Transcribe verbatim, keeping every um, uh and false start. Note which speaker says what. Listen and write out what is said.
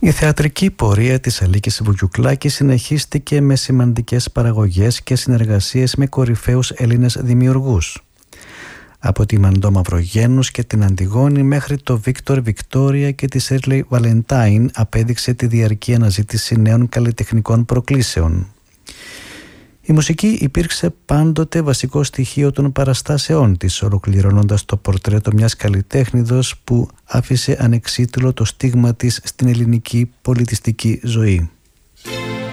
Speaker 1: Η θεατρική πορεία της Αλίκης Βουγιουκλάκη συνεχίστηκε με σημαντικές παραγωγές και συνεργασίες με κορυφαίους Έλληνες δημιουργούς. Από τη Μαντώ Μαυρογένους και την Αντιγόνη μέχρι το Βίκτορ Βικτόρια και τη Σέρλι Βαλεντάιν απέδειξε τη διαρκή αναζήτηση νέων καλλιτεχνικών προκλήσεων. Η μουσική υπήρξε πάντοτε βασικό στοιχείο των παραστάσεών της, ολοκληρώνοντας το πορτρέτο μιας καλλιτέχνηδος που άφησε ανεξίτηλο το στίγμα της στην ελληνική πολιτιστική ζωή.